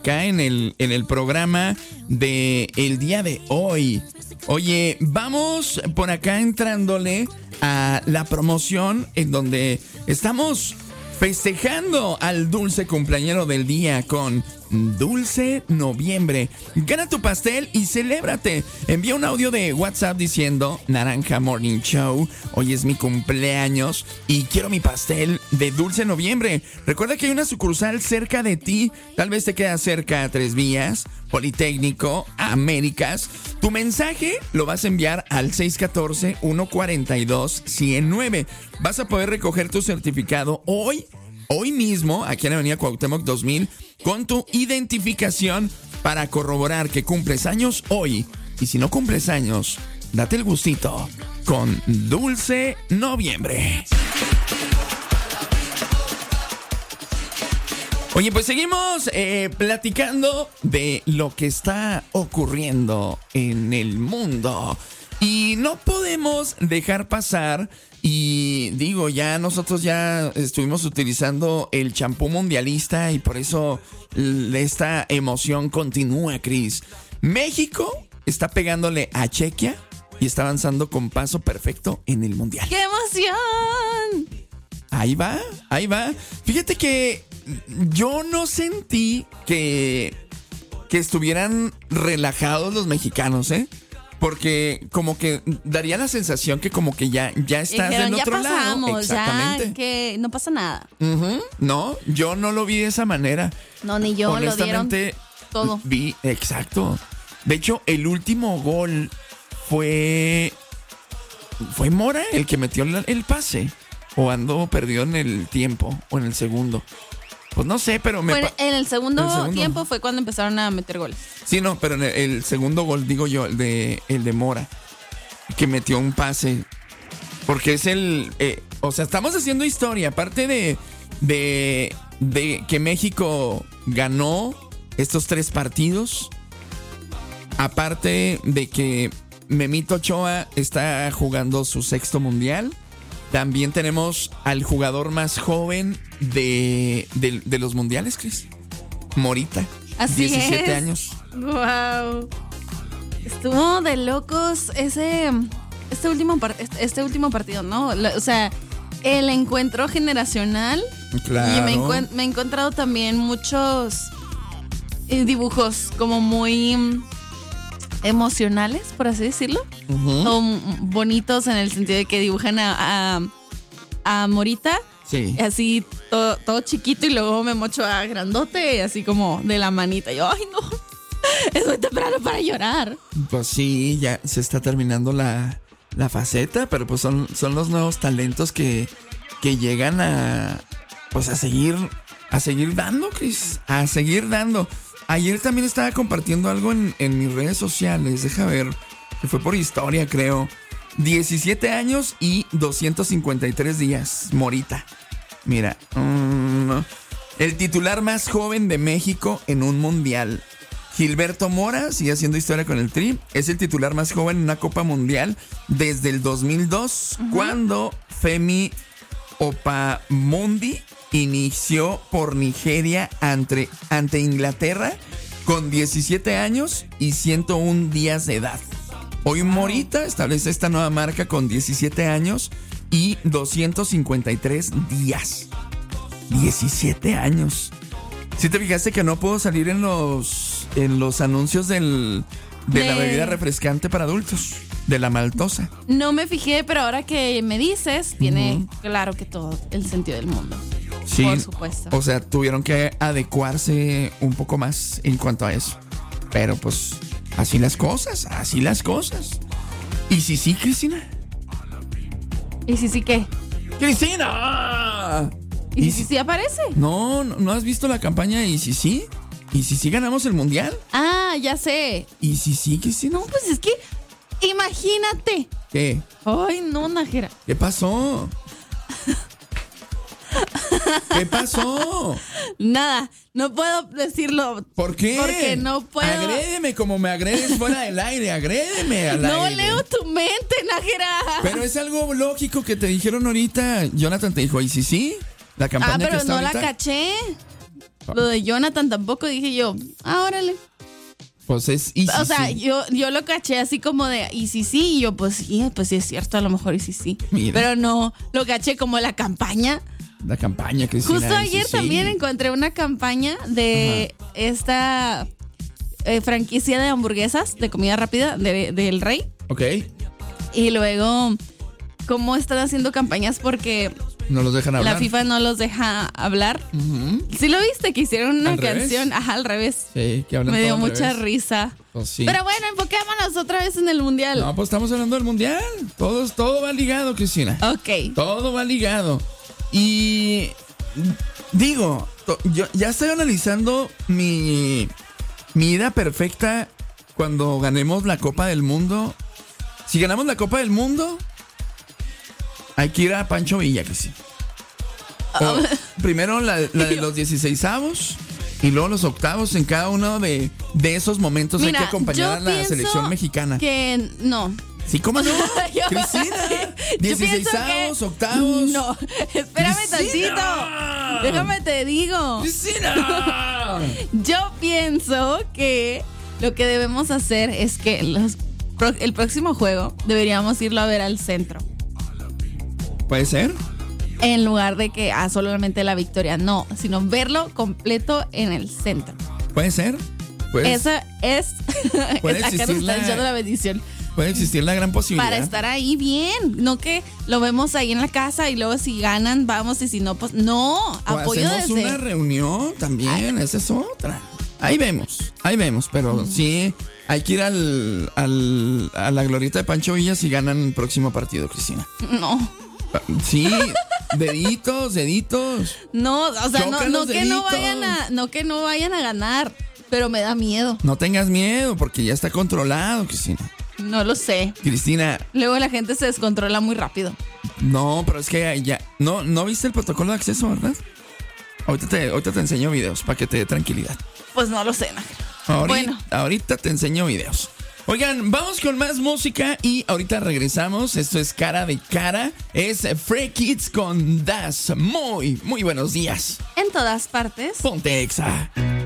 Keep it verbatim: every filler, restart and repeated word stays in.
acá en el, en el programa de el día de hoy. Oye, vamos por acá entrándole a la promoción en donde estamos festejando al dulce cumpleañero del día con Dulce Noviembre. Gana tu pastel y celébrate. Envía un audio de WhatsApp diciendo: Naranja Morning Show, hoy es mi cumpleaños y quiero mi pastel de Dulce Noviembre. Recuerda que hay una sucursal cerca de ti. Tal vez te queda cerca a Tres Vías, Politécnico, Américas. Tu mensaje lo vas a enviar al seis uno cuatro, uno cuatro dos, uno cero nueve. Vas a poder recoger tu certificado hoy, hoy mismo, aquí en la avenida Cuauhtémoc dos mil, con tu identificación para corroborar que cumples años hoy. Y si no cumples años, date el gustito con Dulce Noviembre. Oye, pues seguimos eh, platicando de lo que está ocurriendo en el mundo. Y no podemos dejar pasar, y digo, ya nosotros ya estuvimos utilizando el champú mundialista y por eso esta emoción continúa, Cris. México está pegándole a Chequia y está avanzando con paso perfecto en el mundial. ¡Qué emoción! Ahí va, ahí va. Fíjate que yo no sentí que, que estuvieran relajados los mexicanos, ¿eh? Porque como que daría la sensación que como que ya, ya estás Dijeron, del ya otro pasamos, lado. Exactamente. Ya que no pasa nada. Uh-huh. No, yo no lo vi de esa manera. No, ni yo. Honestamente, lo dieron todo. Vi, exacto. De hecho, el último gol fue... ¿Fue Mora el que metió el, el pase? ¿O andó perdido en el tiempo? ¿O en el segundo? Pues no sé, pero me... Bueno, en el segundo, el segundo tiempo fue cuando empezaron a meter goles. Sí, no, pero en el, el segundo gol, digo yo, el de, el de Mora, que metió un pase. Porque es el... Eh, o sea, estamos haciendo historia. Aparte de, de, de que México ganó estos tres partidos. Aparte de que Memito Ochoa está jugando su sexto mundial. También tenemos al jugador más joven de, de, de los mundiales, Cris. Morita. Así diecisiete es. años. Wow. Estuvo de locos ese este último par- este, este último partido, ¿no? La, o sea, el encuentro generacional. Claro. Y me, encuent- me he encontrado también muchos eh, dibujos como muy mm, emocionales, por así decirlo. Uh-huh. O mm, bonitos en el sentido de que dibujan a, a, a Morita. Sí. Así todo, todo chiquito y luego me mocho a grandote, así como de la manita. Y yo, ay no, es muy temprano para llorar. Pues sí, ya se está terminando la, la faceta, pero pues son, son los nuevos talentos que, que llegan a, pues a seguir, a seguir dando, Cris, a seguir dando. Ayer también estaba compartiendo algo en, en mis redes sociales, deja ver, que fue por historia, creo. diecisiete años y doscientos cincuenta y tres días, Morita. Mira, um, el titular más joven de México en un mundial. Gilberto Mora sigue haciendo historia con el Tri. Es el titular más joven en una Copa Mundial desde el dos mil dos, uh-huh. cuando Femi Opamundi inició por Nigeria ante, ante Inglaterra con diecisiete años y ciento uno días de edad. Hoy Morita establece esta nueva marca con diecisiete años y doscientos cincuenta y tres días. diecisiete años. ¿Sí te fijaste que no puedo salir en los en los anuncios del, de, de la bebida refrescante para adultos? De la maltosa. No me fijé, pero ahora que me dices, tiene uh-huh. claro que todo el sentido del mundo. Sí, por supuesto. O sea, tuvieron que adecuarse un poco más en cuanto a eso. Pero pues, así las cosas, así las cosas. ¿Y si sí, Cristina? ¿Y si sí qué? ¡Cristina! ¿Y, ¿Y si sí aparece? No, ¿no has visto la campaña de ¿Y si sí? ¿Y si sí ganamos el mundial? Ah, ya sé. ¿Y si sí, Cristina? No, pues es que, imagínate. ¿Qué? Ay, no, Nájera. ¿Qué pasó? ¿Qué pasó? Nada, no puedo decirlo. ¿Por qué? Porque no puedo. Agrédeme como me agredes fuera del aire, agrédeme al no aire. No leo tu mente, Nájera. Pero es algo lógico que te dijeron ahorita. Jonathan te dijo, ¿y si sí? La campaña ah, pero que está no ahorita. la caché. mejor. Lo de Jonathan tampoco, dije yo, ah, órale. Pues es y O sí, sea, sí. yo, yo lo caché así como de, y sí, sí, y yo, pues sí, pues sí es cierto, a lo mejor y sí, sí. Mira. Pero no, lo caché como la campaña. La campaña, Cristina. Justo y sí, ayer sí. también encontré una campaña de Ajá. esta eh, franquicia de hamburguesas, de comida rápida, de, del Rey. Ok. Y luego, cómo están haciendo campañas porque... No los dejan hablar. La FIFA no los deja hablar. Uh-huh. ¿Sí lo viste? Que hicieron una ¿Al canción. revés? Ajá, al revés. Sí, que hablan Me dio todo al mucha revés. risa. Pues sí. Pero bueno, enfoquémonos otra vez en el mundial. No, pues estamos hablando del mundial. Todo, todo va ligado, Cristina. Ok. Todo va ligado. Y digo, to- yo ya estoy analizando mi, mi ida perfecta cuando ganemos la Copa del Mundo. Si ganamos la Copa del Mundo, hay que ir a Pancho Villa, que sí. O, primero la, la de los dieciseisavos y luego los octavos. En cada uno de, de esos momentos Mira, hay que acompañar yo a la pienso selección mexicana. Que no. Sí, ¿cómo no? Yo- Cristina, yo dieciseisavos, pienso que- octavos. No, espérame Cristina. tantito. Déjame te digo. ¡Cristina! Yo pienso que lo que debemos hacer es que los, pro- el próximo juego deberíamos irlo a ver al centro. ¿Puede ser? En lugar de que ah, solamente la victoria. No, sino verlo completo en el centro. ¿Puede ser? ¿Puede, Esa es. puede Acá nos existir está la- echando la bendición. puede existir la gran posibilidad. Para estar ahí bien. No que lo vemos ahí en la casa y luego si ganan, vamos y si no, pues no. O Apoyo hacemos desde. una reunión también, esa es otra. Ahí vemos, ahí vemos, pero sí, hay que ir al, al, a la glorieta de Pancho Villa si ganan el próximo partido, Cristina. No. Sí, deditos, deditos. No, o sea, no, Choca no los que no deditos. vayan a, no que no vayan a ganar, pero me da miedo. No tengas miedo, porque ya está controlado, Cristina. No lo sé. Cristina, Luego la gente se descontrola muy rápido. no, pero es que ya. No, no viste el protocolo de acceso, ¿verdad? Ahorita te, ahorita te enseño videos para que te dé tranquilidad. Pues no lo sé, Ángel. Ahorita, Bueno. ahorita te enseño videos. Oigan, vamos con más música y ahorita regresamos. Esto es Cara de Cara. Es Free Kids con Das. Muy, muy buenos días. En todas partes. Ponte Exa.